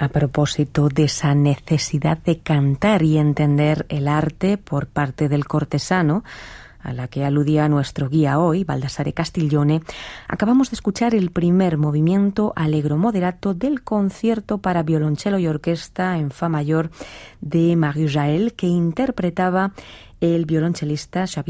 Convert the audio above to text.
A propósito de esa necesidad de cantar y entender el arte por parte del cortesano, a la que aludía nuestro guía hoy, Baldassare Castiglione, acabamos de escuchar el primer movimiento allegro moderato del concierto para violonchelo y orquesta en fa mayor de Marie Jael, que interpretaba el violonchelista Xavier